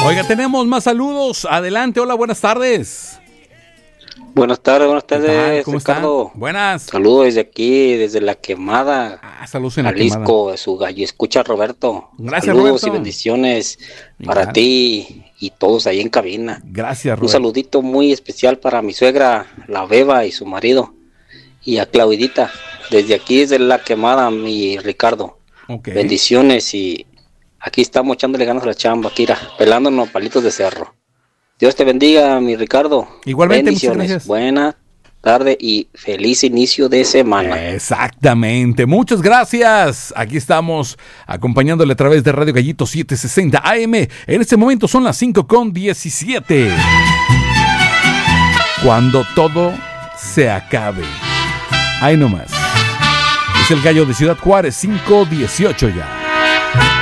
Oiga, tenemos más saludos. Adelante, hola, buenas tardes. Buenas tardes, ¿Cómo Ricardo. están? Buenas. Saludos desde aquí, desde La Quemada, Saludos en La Jalisco, Quemada. su gallo escucha Roberto. Gracias, Saludos Roberto. y bendiciones para ti y todos ahí en cabina. Gracias, Roberto. Un saludito muy especial para mi suegra, la Beba, y su marido, y a Claudita, desde aquí, desde La Quemada, mi Ricardo. Okay. Bendiciones, y aquí estamos echándole ganas a la chamba, Kira, pelándonos palitos de cerro. Dios te bendiga, mi Ricardo. Igualmente, bendiciones. muchas gracias. Buena tarde y feliz inicio de semana. Exactamente, muchas gracias. Aquí estamos acompañándole a través de Radio Gallito 760 AM. En este momento son las 5:17. Cuando todo se acabe. Ahí nomás. Es el gallo de Ciudad Juárez, 5:18 ya.